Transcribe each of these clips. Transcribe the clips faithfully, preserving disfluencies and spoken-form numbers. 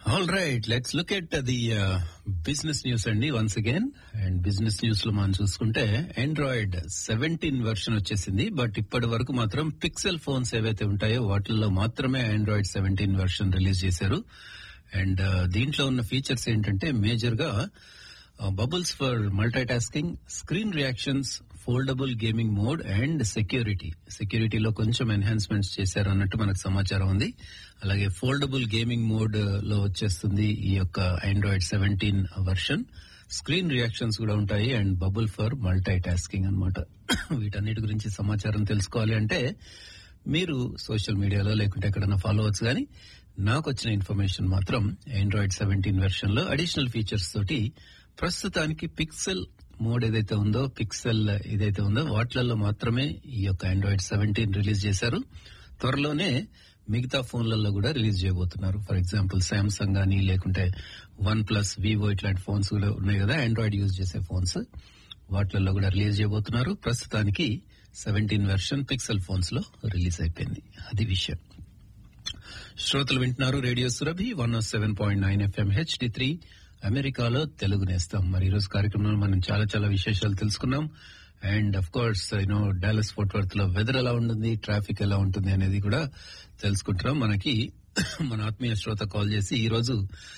All right, let's look at uh, the uh, business news అండి once again. And business news లో మనం చూసుకుంటే Android seventeen version వచ్చేసింది. But ఇప్పటి వరకు మాత్రం పిక్సెల్ ఫోన్స్ ఏవైతే ఉంటాయో వాటిల్లో మాత్రమే ఆండ్రాయిడ్ సెవెంటీన్ వెర్షన్ రిలీజ్ చేశారు. అండ్ దీంట్లో ఉన్న ఫీచర్స్ ఏంటంటే మేజర్ గా bubbles for multi tasking, screen reactions, foldable gaming mode and security. సెక్యూరిటీలో కొంచెం ఎన్హాన్స్మెంట్స్ చేశారు అన్నట్టు మనకు సమాచారం ఉంది. అలాగే ఫోల్డబుల్ గేమింగ్ మోడ్ లో వచ్చేస్తుంది ఈ యొక్క Android seventeen version. Screen reactions కూడా ఉంటాయి and bubble for multi tasking అనమాట. వీటన్నిటి గురించి సమాచారం తెలుసుకోవాలి అంటే మీరు సోషల్ మీడియాలో లేకుంటే ఎక్కడన్నా ఫాలో అవచ్చు. కానీ నాకు వచ్చిన ఇన్ఫర్మేషన్ మాత్రం ఆండ్రాయిడ్ సెవెంటీన్ వెర్షన్ లో అడిషనల్ ఫీచర్స్ తోటి ప్రస్తుతానికి పిక్సెల్ మోడ్ ఏదైతే ఉందో, పిక్సెల్ ఏదైతే ఉందో వాటిలలో మాత్రమే ఈ యొక్క ఆండ్రాయిడ్ సెవెంటీన్ రిలీజ్ చేశారు. త్వరలోనే మిగతా ఫోన్లలో కూడా రిలీజ్ చేయబోతున్నారు. ఫర్ ఎగ్జాంపుల్ సామ్సంగ్ గానీ లేకుంటే వన్ ప్లస్, వివో ఇట్లాంటి ఫోన్స్ కూడా ఉన్నాయి కదా ఆండ్రాయిడ్ యూజ్ చేసే ఫోన్స్, వాటిలలో కూడా రిలీజ్ చేయబోతున్నారు. ప్రస్తుతానికి సెవెంటీన్ వెర్షన్ పిక్సెల్ ఫోన్స్ లో రిలీజ్ అయిపోయింది. అది విషయం. శ్రోతలు వింటున్నారు radio Surabhi one of seven point nine FM HD three అమెరికాలో తెలుగు నేస్తాం. మరి ఈ రోజు కార్యక్రమంలో మనం చాలా చాలా విశేషాలు తెలుసుకున్నాం. And of course you know Dallas fort worth లో వెదర్ ఎలా ఉంటుంది, ట్రాఫిక్ ఎలా ఉంటుంది అనేది కూడా తెలుసుకుంటున్నాం. మనకి మన ఆత్మీయ శ్రోత కాల్ చేసి ఈ రోజు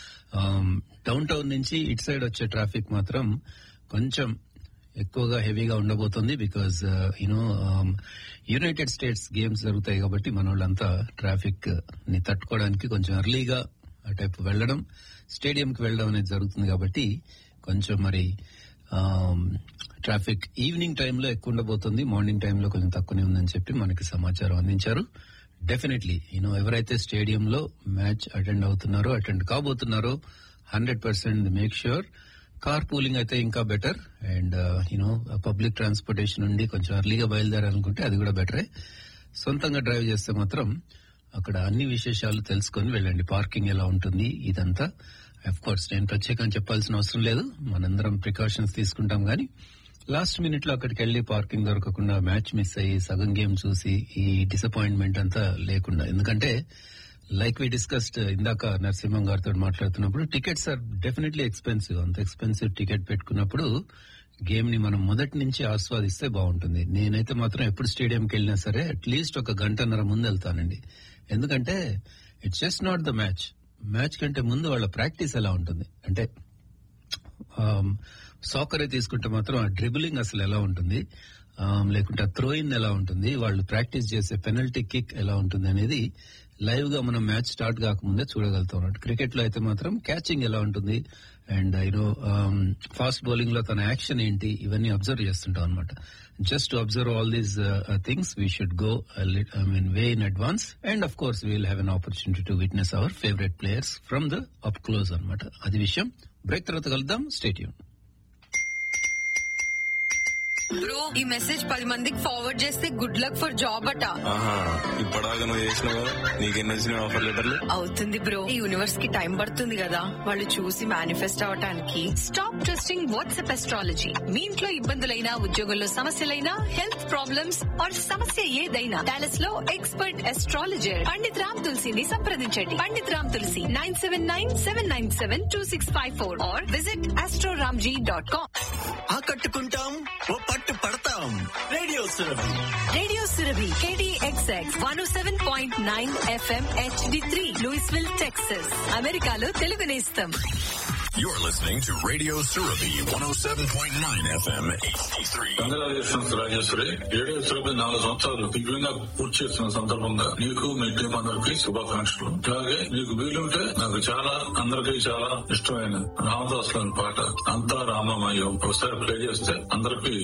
డౌన్ టౌన్ నుంచి ఇటు సైడ్ వచ్చే ట్రాఫిక్ మాత్రం కొంచెం ఎక్కువగా హెవీగా ఉండబోతుంది. Because you know United states games జరుగుతాయి కాబట్టి మన వాళ్ళంతా ట్రాఫిక్ ని తట్టుకోవడానికి కొంచెం ఎర్లీగా అటైపు వెళ్లడం, స్టేడియం కి వెళ్లడం అనేది జరుగుతుంది. కాబట్టి కొంచెం మరి ట్రాఫిక్ ఈవినింగ్ టైంలో ఎక్కువ ఉండబోతుంది, మార్నింగ్ టైంలో కొంచెం తక్కువనే ఉందని చెప్పి మనకి సమాచారం అందించారు. డెఫినెట్లీ యూనో ఎవరైతే స్టేడియంలో మ్యాచ్ అటెండ్ అవుతున్నారో, attend కాబోతున్నారో hundred percent make sure car pooling అయితే ఇంకా better. And you know public transportation నుండి కొంచెం ఎర్లీగా బయలుదేరాలనుకుంటే అది కూడా బెటరే. సొంతంగా డ్రైవ్ చేస్తే మాత్రం అక్కడ అన్ని విశేషాలు తెలుసుకొని వెళ్ళండి. పార్కింగ్ ఎలా ఉంటుంది ఇదంతా. అఫ్ కోర్స్ నేను ప్రత్యేకంగా చెప్పాల్సిన అవసరం లేదు, మనందరం ప్రికాషన్స్ తీసుకుంటాం. కానీ లాస్ట్ మినిట్ లో అక్కడికి వెళ్లి పార్కింగ్ దొరకకుండా మ్యాచ్ మిస్ అయ్యి సగం గేమ్ చూసి ఈ డిసప్పాయింట్మెంట్ అంతా లేకుండా, ఎందుకంటే లైక్ వి డిస్కస్డ్ ఇందాక నరసింహం గారితో మాట్లాడుతున్నప్పుడు టికెట్స్ ఆర్ డెఫినెట్లీ ఎక్స్పెన్సివ్. అంత ఎక్స్పెన్సివ్ టికెట్ పెట్టుకున్నప్పుడు గేమ్ ని మనం మొదటి నుంచి ఆస్వాదిస్తే బాగుంటుంది. నేనైతే మాత్రం ఎప్పుడు స్టేడియంకి వెళ్ళినా సరే అట్లీస్ట్ ఒక గంటన్నర ముందు వెళ్తానండి. ఎందుకంటే it's just not the match. Match కంటే ముందు వాళ్ళ ప్రాక్టీస్ ఎలా ఉంటుంది అంటే సాకరే తీసుకుంటే మాత్రం ఆ డ్రిబులింగ్ అసలు ఎలా ఉంటుంది, లేకుంటే ఆ థ్రోయింగ్ ఎలా ఉంటుంది, వాళ్ళు ప్రాక్టీస్ చేసే పెనల్టీ కిక్ ఎలా ఉంటుంది అనేది లైవ్ గా మనం మ్యాచ్ స్టార్ట్ కాకముందే చూడగలుగుతాం. క్రికెట్ లో అయితే మాత్రం క్యాచింగ్ ఎలా ఉంటుంది అండ్ యూనో ఫాస్ట్ బౌలింగ్ లో తన యాక్షన్ ఏంటి ఇవన్నీ అబ్జర్వ్ చేస్తుంటాం అనమాట. Just to observe all these things we should go I mean way in advance. And of course we will have an opportunity to witness our favourite players from the up close అనమాట. అది విషయం. Break తర్వాత కలుద్దాం. Stay tune. Bro, ఈ message పది మందికి forward చేస్తే good luck for job అట. ఇప్పటిదాకా నువ్వు చేసినావు, నీకెన్ని వచ్చినాయి ఆఫర్ లెటర్లు? అవుతుంది బ్రో, ఈ యూనివర్స్ కి టైం పడుతుంది కదా వాళ్ళు చూసి మేనిఫెస్ట్ అవటానికి. Stop trusting WhatsApp astrology. మీ ఇంట్లో ఇబ్బందులైనా, ఉద్యోగంలో సమస్యలైనా, హెల్త్ ప్రాబ్లమ్స్ ఆర్ సమస్య ఏదైనా డాలస్ లో ఎక్స్పర్ట్ అస్ట్రాలజర్ పండిత్ రామ్ తులసిని సంప్రదించండి. పండిత్ రామ్ తులసి nine seven nine seven nine seven two six five four are visit Astroramji dot com. ఆకట్టుకుంటాం, ఓ పట్టు పడతాం. Radio Surabhi, radio Surabhi KDXX one ఓ seven point nine FM HD three Louisville, Texas. అమెరికాలో తెలుగు నేస్తం. You're listening to Radio Surabhi one oh seven point nine F M H D three. Congratulations Rajeshwari. Radio Surabhi నాలుగు సంవత్సరాలు దివ్యంగా పూర్తి చేస్తున్న సందర్భంగా నీకు మీ టీం అందరికి శుభాకాంక్షలు. అలాగే నీకు వీలుంటే నాకు చాలా అందరికీ చాలా ఇష్టమైన రామదాస్ లోని పాట అంతా రామమయం ఒకసారి ప్లే చేస్తే అందరికీ